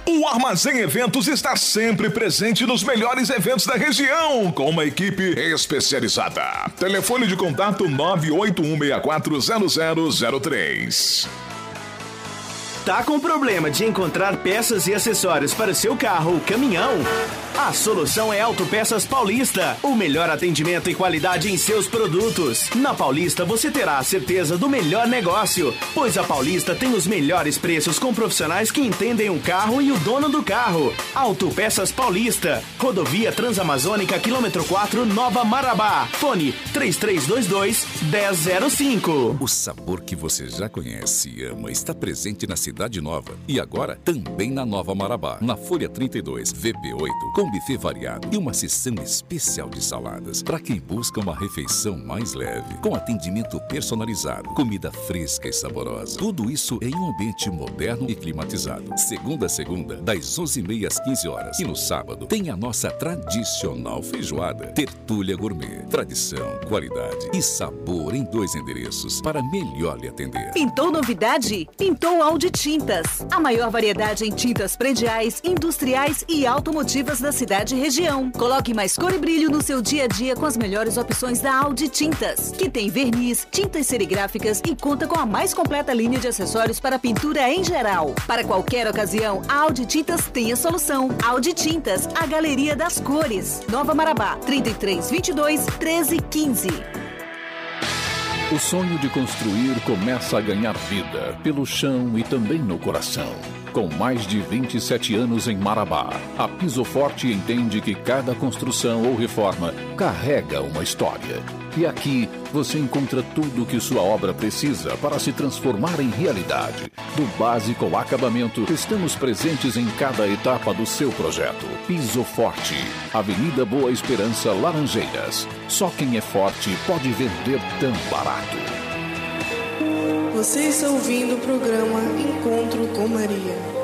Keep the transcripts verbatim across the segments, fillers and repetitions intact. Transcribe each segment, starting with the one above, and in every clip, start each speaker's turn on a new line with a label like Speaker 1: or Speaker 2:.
Speaker 1: O Armazém Eventos está sempre presente nos melhores eventos da região, com uma equipe especializada. Telefone de contato nove oito um seis quatro zero zero zero três.
Speaker 2: Tá com problema de encontrar peças e acessórios para o seu carro ou caminhão? A solução é Autopeças Paulista, o melhor atendimento e qualidade em seus produtos. Na Paulista você terá a certeza do melhor negócio, pois a Paulista tem os melhores preços com profissionais que entendem o carro e o dono do carro. Autopeças Paulista, Rodovia Transamazônica, quilômetro quatro, Nova Marabá. Fone três três dois dois, um zero zero cinco.
Speaker 3: O sabor que você já conhece e ama está presente na Cidade Nova e agora também na Nova Marabá, na Folha trinta e dois, V P oito, com buffet variado e uma seção especial de saladas para quem busca uma refeição mais leve, com atendimento personalizado, comida fresca e saborosa. Tudo isso em um ambiente moderno e climatizado. Segunda a segunda, das onze e meia às quinze horas. E no sábado tem a nossa tradicional feijoada. Tertúlia Gourmet. Tradição, qualidade e sabor em dois endereços para melhor lhe atender.
Speaker 4: Pintou novidade? Pintou Audi Tintas. A maior variedade em tintas prediais, industriais e automotivas da cidade e região. Coloque mais cor e brilho no seu dia a dia com as melhores opções da Audi Tintas, que tem verniz, tintas serigráficas e conta com a mais completa linha de acessórios para pintura em geral. Para qualquer ocasião, a Audi Tintas tem a solução. Audi Tintas, a galeria das cores. Nova Marabá, trinta e três, vinte e dois, treze, quinze.
Speaker 5: O sonho de construir começa a ganhar vida pelo chão e também no coração. Com mais de vinte e sete anos em Marabá, a Piso Forte entende que cada construção ou reforma carrega uma história. E aqui você encontra tudo o que sua obra precisa para se transformar em realidade. Do básico ao acabamento, estamos presentes em cada etapa do seu projeto. Piso Forte, Avenida Boa Esperança, Laranjeiras. Só quem é forte pode vender tão barato.
Speaker 6: Você está ouvindo o programa Encontro com Maria.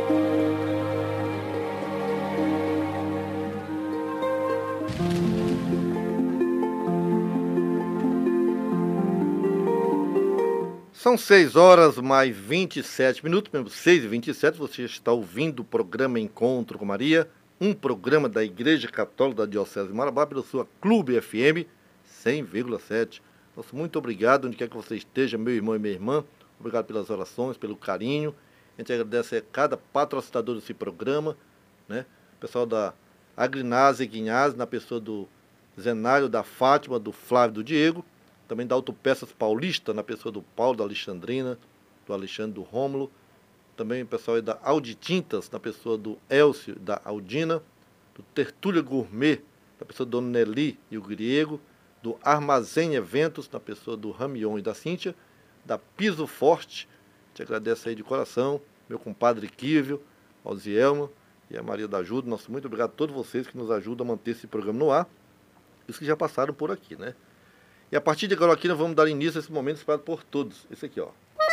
Speaker 7: São seis horas mais vinte e sete minutos, mesmo seis e vinte e sete, você está ouvindo o programa Encontro com Maria, um programa da Igreja Católica da Diocese de Marabá, pela sua Clube F M cem vírgula sete. Nosso muito obrigado, onde quer que você esteja, meu irmão e minha irmã. Obrigado pelas orações, pelo carinho. A gente agradece a cada patrocinador desse programa, né? O pessoal da Agrinase e Guinhase, na pessoa do Zenário, da Fátima, do Flávio e do Diego. Também da Autopeças Paulista, na pessoa do Paulo, da Alexandrina, do Alexandre, do Rômulo. Também o pessoal da Audi Tintas, na pessoa do Elcio, da Aldina. Do Tertúlia Gourmet, na pessoa do Dona Nelly e o Griego. Do Armazém Eventos, na pessoa do Ramion e da Cíntia. Da Piso Forte, te agradeço aí de coração, meu compadre Quívio, Osielma e a Maria da Ajuda. Nosso muito obrigado a todos vocês que nos ajudam a manter esse programa no ar. Os que já passaram por aqui, né? E a partir de agora aqui nós vamos dar início a esse momento esperado por todos. Esse aqui, ó.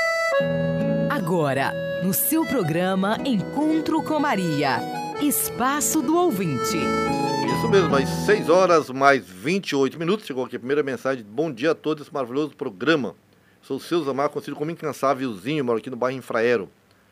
Speaker 8: Agora, no seu programa Encontro com Maria, Espaço do Ouvinte.
Speaker 7: Isso mesmo, às seis horas mais vinte e oito minutos, chegou aqui a primeira mensagem de bom dia a todos, esse maravilhoso programa. Sou o seu Zamar, conhecido como Incansávelzinho, moro aqui no bairro Infraero.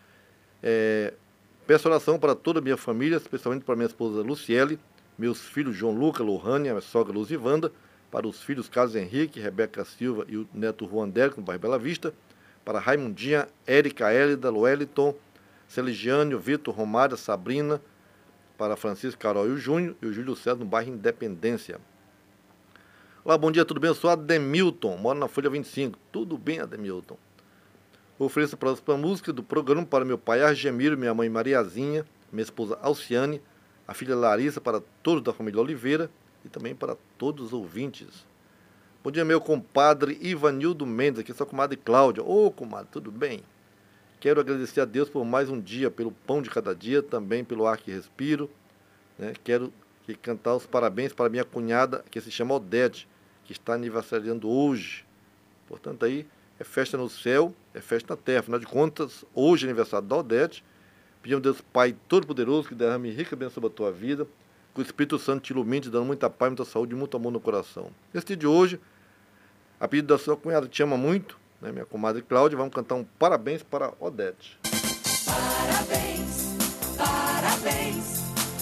Speaker 7: É, peço oração para toda a minha família, especialmente para minha esposa Luciele, meus filhos João Luca, Lohânia, minha sogra Luzivanda, para os filhos Carlos Henrique, Rebeca Silva e o neto Juan Dérico, no bairro Bela Vista, para Raimundinha, Érica Hélida, Wellington, Celigiane, Vitor, Romária, Sabrina, para Francisco, Carol e o Júnior, e o Júlio César, no bairro Independência. Olá, bom dia, tudo bem? Eu sou Ademilton, moro na Folha vinte e cinco. Tudo bem, Ademilton? Ofereço para a música do programa para meu pai Argemiro, minha mãe Mariazinha, minha esposa Alciane, a filha Larissa, para todos da família Oliveira e também para todos os ouvintes. Bom dia, meu compadre Ivanildo Mendes, aqui sua comadre Cláudia. Ô, comadre, tudo bem? Quero agradecer a Deus por mais um dia, pelo pão de cada dia, também pelo ar que respiro, né? Quero que cantar os parabéns para minha cunhada, que se chama Odete, que está aniversariando hoje. Portanto, aí é festa no céu, é festa na terra. Afinal de contas, hoje é aniversário da Odete. Pedimos a Deus Pai Todo-Poderoso que derrame rica bênção sobre a tua vida, que o Espírito Santo te ilumine, te dando muita paz, muita saúde e muito amor no coração. Nesse dia de hoje, a pedido da sua cunhada, que te ama muito, né, minha comadre Cláudia, vamos cantar um parabéns para Odete.
Speaker 9: Parabéns, parabéns.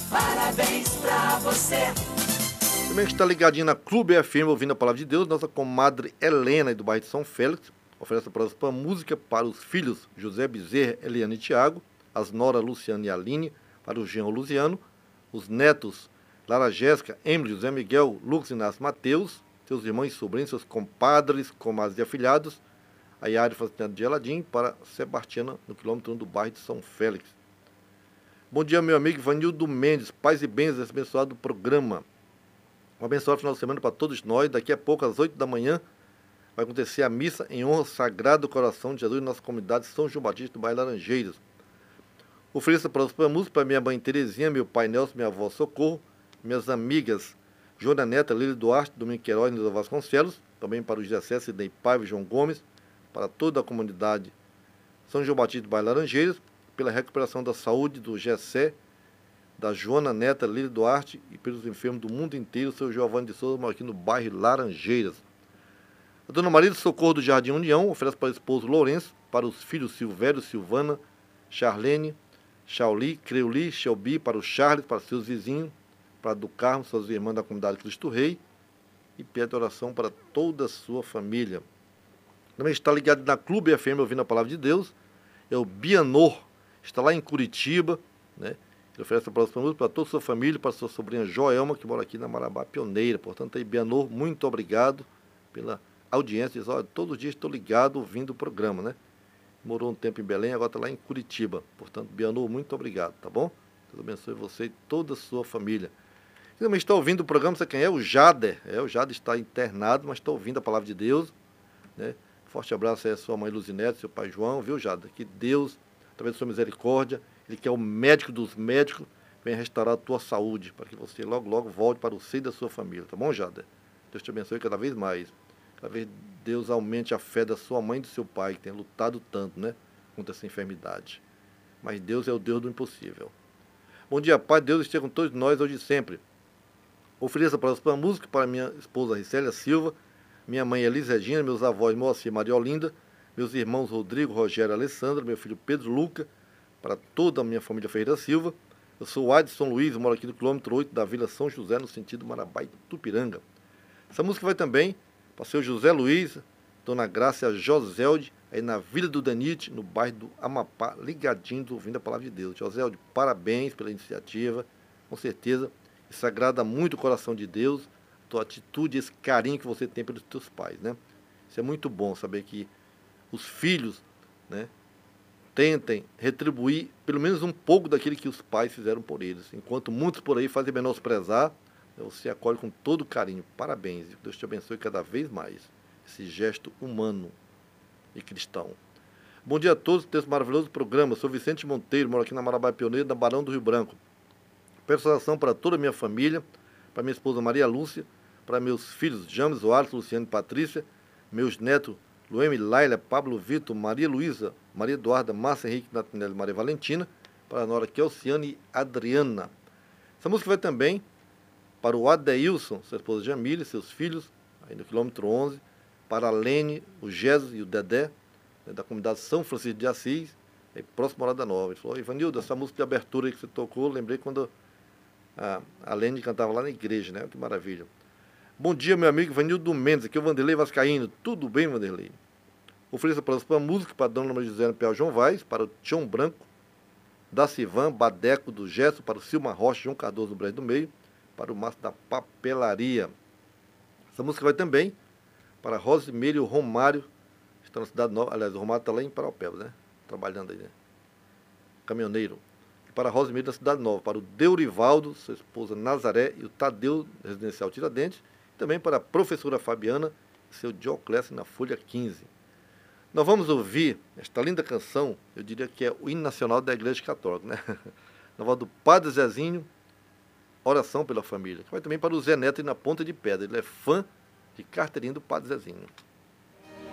Speaker 9: Parabéns pra você.
Speaker 7: Também que está ligadinho na Clube F M, ouvindo a palavra de Deus, nossa comadre Helena, do bairro de São Félix, oferece para a música para os filhos José Bezerra, Eliane e Tiago, as noras Luciana e Aline, para o genro Luciano, os netos Lara Jéssica, Emily, José Miguel, Lucas Inácio Mateus, seus irmãos e sobrinhos, seus compadres, comadres e afilhados, a Yari Facinante de Eladim, para Sebastiana, no quilômetro um do bairro de São Félix. Bom dia, meu amigo Vanildo Mendes, paz e bênçãos, abençoado programa. Um abençoado final de semana para todos nós. Daqui a pouco, às oito da manhã, vai acontecer a missa em honra ao Sagrado Coração de Jesus em nossa comunidade São João Batista, do bairro Laranjeiras. Ofereça para os música para minha mãe Terezinha, meu pai Nelson, minha avó Socorro, minhas amigas Joana Neta, Lília Duarte, Domingo Queiroz e Nilda Vasconcelos, também para o Gessé, Sidney Paiva e João Gomes, para toda a comunidade São João Batista do bairro Laranjeiras, pela recuperação da saúde do Gessé, da Joana Neta, Lília Duarte e pelos enfermos do mundo inteiro, seu Giovanni de Souza, aqui no bairro Laranjeiras. A Dona Maria do Socorro do Jardim União oferece para o esposo Lourenço, para os filhos Silvério, Silvana, Charlene, Shauli, Creuli, Shelby, para o Charles, para seus vizinhos, para do Carmo, suas irmãs da comunidade Cristo Rei, e pede oração para toda a sua família. Também está ligado na Clube F M, ouvindo a palavra de Deus, é o Bianor, está lá em Curitiba, né? Ele oferece para os para toda a sua família, para a sua sobrinha Joelma, que mora aqui na Marabá Pioneira. Portanto, aí, Bianor, muito obrigado pela audiência. Diz, olha, todos os dias estou ligado ouvindo o programa, né? Morou um tempo em Belém, agora está lá em Curitiba. Portanto, Bianor, muito obrigado, tá bom? Deus abençoe você e toda a sua família. E também está ouvindo o programa, sabe quem é? O Jader. É, o Jader está internado, mas está ouvindo a palavra de Deus, né? Forte abraço aí a sua mãe Luzinete, seu pai João, viu, Jader? Que Deus, através da sua misericórdia, Ele que é o médico dos médicos, venha restaurar a tua saúde, para que você logo, logo volte para o seio da sua família, tá bom, Jader? Deus te abençoe cada vez mais. Cada vez Deus aumente a fé da sua mãe e do seu pai, que tem lutado tanto, né, contra essa enfermidade. Mas Deus é o Deus do impossível. Bom dia, Pai, Deus esteja com todos nós hoje e sempre. Ofereça para a música para minha esposa Ricélia Silva, minha mãe Elis Regina, meus avós Moacir e Maria Olinda, meus irmãos Rodrigo, Rogério e Alessandra, meu filho Pedro Luca, para toda a minha família Ferreira Silva. Eu sou o Adson Luiz, moro aqui no quilômetro oito da Vila São José, no sentido Marabá e Tupiranga. Essa música vai também para o seu José Luiz, Dona Grácia Joselde, aí na Vila do Danite, no bairro do Amapá, ligadinho, ouvindo a palavra de Deus. Joselde, parabéns pela iniciativa, com certeza, isso agrada muito o coração de Deus, a tua atitude, esse carinho que você tem pelos teus pais, né? Isso é muito bom, saber que os filhos, né, tentem retribuir pelo menos um pouco daquilo que os pais fizeram por eles. Enquanto muitos por aí fazem menosprezar, você acolhe com todo carinho. Parabéns. Deus te abençoe cada vez mais. Esse gesto humano e cristão. Bom dia a todos, desse maravilhoso programa. Sou Vicente Monteiro, moro aqui na Marabá Pioneira, na Barão do Rio Branco. Peço oração para toda a minha família, para minha esposa Maria Lúcia, para meus filhos James, Wallace, Luciano e Patrícia, meus netos Lueme, Laila, Pablo Vitor, Maria Luísa, Maria Eduarda, Márcia Henrique, Natanelli e Maria Valentina, para a nora Kelciane e Adriana. Essa música vai também para o Adeilson, sua esposa Jamile, seus filhos, aí no quilômetro onze, para a Lene, o Jesus e o Dedé, né, da comunidade São Francisco de Assis, aí próximo à Morada Nova. Ele falou, Ivanildo, essa música de abertura aí que você tocou, lembrei quando a, a Lene cantava lá na igreja, né? Que maravilha. Bom dia, meu amigo Ivanildo Mendes, aqui é o Vanderlei Vascaíno. Tudo bem, Vanderlei? Ofereça para a música para a dona Maria José Piau João Vaz, para o Tião Branco, da Civan, Badeco do Gesso, para o Silma Rocha, João Cardoso do Brejo do Meio, para o Márcio da Papelaria. Essa música vai também para Rosemílio Romário, que está na Cidade Nova. Aliás, o Romário está lá em Paraupebas, né? Trabalhando aí, né? Caminhoneiro. E para Rosemílio da Cidade Nova, para o Deurivaldo, sua esposa Nazaré e o Tadeu, residencial Tiradentes. Também para a professora Fabiana e seu Dioclésio na Folha quinze. Nós vamos ouvir esta linda canção, eu diria que é o hino nacional da Igreja Católica, né? Na voz do Padre Zezinho, Oração pela Família. Que vai também para o Zé Neto e na Ponta de Pedra. Ele é fã de carteirinha do Padre Zezinho.